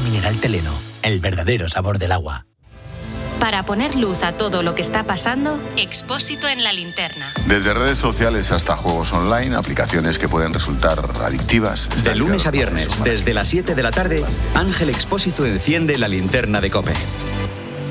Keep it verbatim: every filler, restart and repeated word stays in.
mineral Teleno, el verdadero sabor del agua. Para poner luz a todo lo que está pasando, Expósito en la linterna. Desde redes sociales hasta juegos online, aplicaciones que pueden resultar adictivas. De lunes a viernes, desde las siete de la tarde, Ángel Expósito enciende la linterna de COPE.